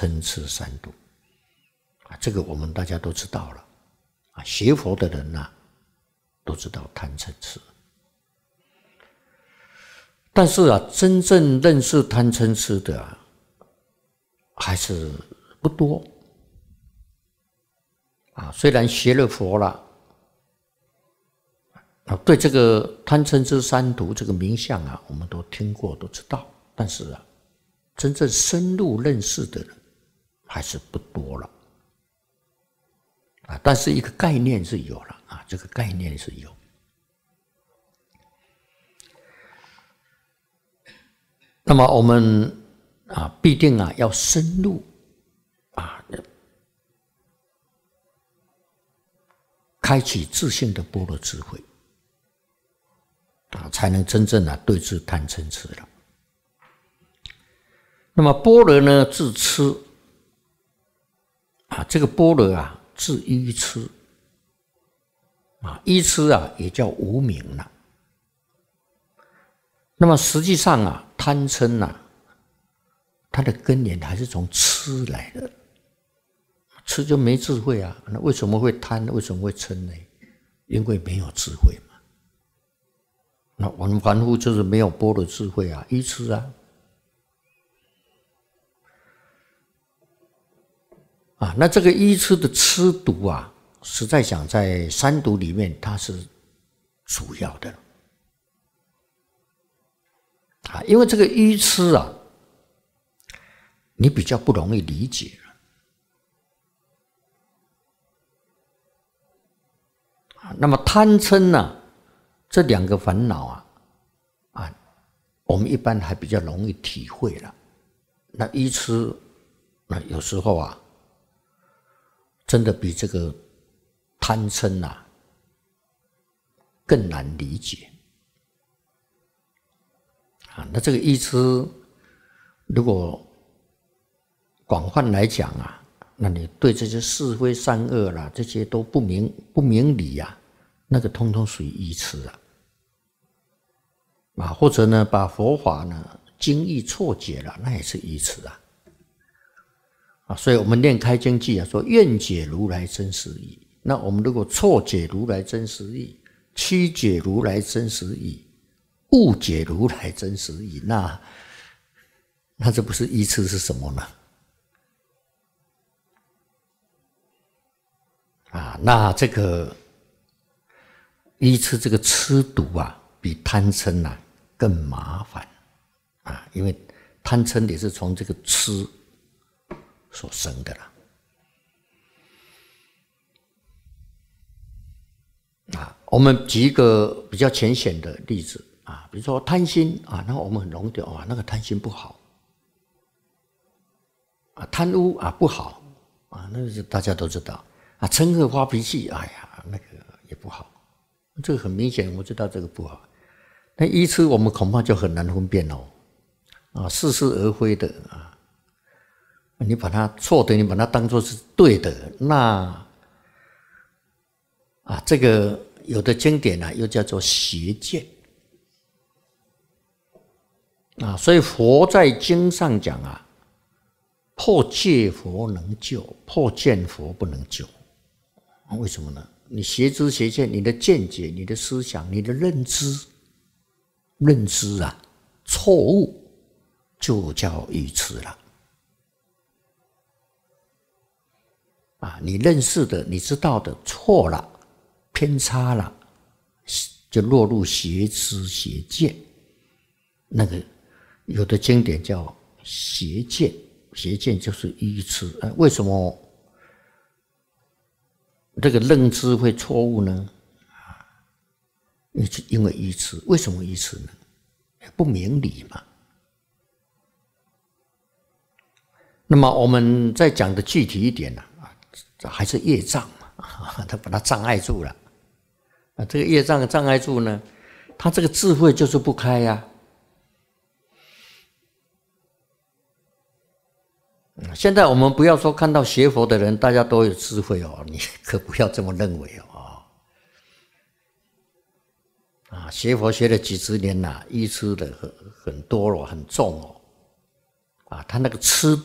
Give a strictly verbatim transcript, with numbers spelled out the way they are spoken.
嗔痴三毒啊，这个我们大家都知道了啊，学佛的人呐、啊、都知道贪嗔痴。但是啊，真正认识贪嗔痴的啊，还是不多啊。虽然学了佛了，啊，对这个贪嗔痴三毒这个名相啊，我们都听过，都知道，但是啊，真正深入认识的人还是不多了啊。但是一个概念是有了啊，这个概念是有。那么我们啊，必定啊要深入啊，开启自性的般若智慧啊，才能真正啊对治贪嗔痴了。那么般若呢，治痴啊，这个般若啊，治愚痴啊，愚痴啊也叫无明了。那么实际上啊，贪嗔啊，它的根源还是从痴来的，痴就没智慧啊。那为什么会贪？为什么会嗔呢？因为没有智慧嘛。那我们凡夫就是没有般若智慧啊，愚痴啊。啊，那这个愚痴的痴毒啊，实在讲在三毒里面，它是主要的。啊，因为这个愚痴啊，你比较不容易理解了。那么贪嗔呢，这两个烦恼啊，啊，我们一般还比较容易体会了。那愚痴，那有时候啊，真的比这个贪嗔啊更难理解。啊，那这个愚痴，如果广泛来讲啊，那你对这些是非善恶啦，这些都不明不明理啊，那个通通属于愚痴啊。啊，或者呢，把佛法呢经义错解了，那也是愚痴啊。啊，所以我们念开经记啊，说愿解如来真实义。那我们如果错解如来真实义，曲解如来真实义，误解如来真实义，那那这不是愚痴是什么呢？啊，那这个愚痴这个痴毒啊，比贪嗔啊更麻烦啊，因为贪嗔也是从这个痴所生的啦。啊，我们举一个比较浅显的例子。啊，比如说贪心啊，那我们很容易啊，那个贪心不好啊，贪污啊不好啊，那个大家都知道啊，嗔恶发脾气，哎呀，那个也不好，这个很明显，我知道这个不好。那愚痴我们恐怕就很难分辨哦，啊，似是而非的啊，你把它错的，你把它当作是对的，那啊，这个有的经典啊，又叫做邪见。啊，所以佛在经上讲啊，破戒佛能救，破见佛不能救。为什么呢？你邪知邪见，你的见解、你的思想、你的认知，认知啊错误，就叫愚痴了。啊，你认识的、你知道的错了、偏差了，就落入邪知邪见。那个有的经典叫邪见，邪见就是愚痴。哎，为什么这个认知会错误呢？因为愚痴。为什么愚痴呢？不明理嘛。那么我们再讲的具体一点呢，啊，还是业障嘛，它把它障碍住了。啊，这个业障障碍住呢，它这个智慧就是不开呀。现在我们不要说看到学佛的人大家都有智慧哦，你可不要这么认为哦。啊，学佛学了几十年了，愚痴的很很多了，很重哦。啊，他那个痴